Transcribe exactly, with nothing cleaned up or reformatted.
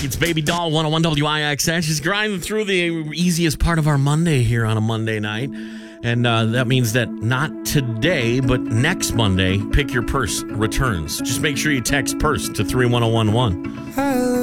It's Baby Doll one oh one W I X S. She's grinding through the easiest part of our Monday here on a Monday night. And uh, that means that not today, but next Monday, Pick Your Purse returns. Just make sure you text purse to three one oh one one.